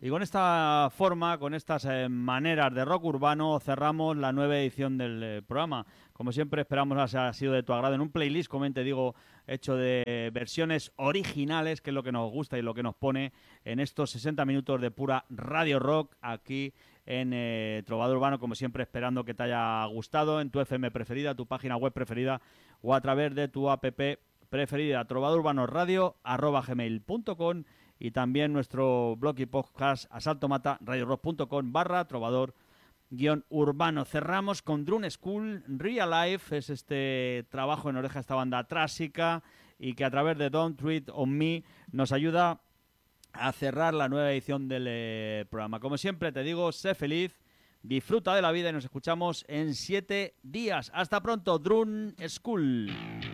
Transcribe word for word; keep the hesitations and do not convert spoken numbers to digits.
Y con esta forma, con estas eh, maneras de rock urbano, cerramos la nueva edición del eh, programa. Como siempre, esperamos que haya sido de tu agrado en un playlist, como te digo, hecho de eh, versiones originales, que es lo que nos gusta y lo que nos pone en estos sesenta minutos de pura radio rock aquí en eh, Trovador Urbano, como siempre, esperando que te haya gustado en tu F M preferida, tu página web preferida o a través de tu app preferida, trovador urbano radio arroba gmail punto com, y también nuestro blog y podcast asaltomata radio rock punto com barra trovador guión urbano. Cerramos con Drone School Real Life, es este trabajo en oreja, esta banda trásica, y que a través de Don't Treat on Me nos ayuda a cerrar la nueva edición del eh, programa. Como siempre te digo, sé feliz, disfruta de la vida y nos escuchamos en siete días. Hasta pronto, Drone School.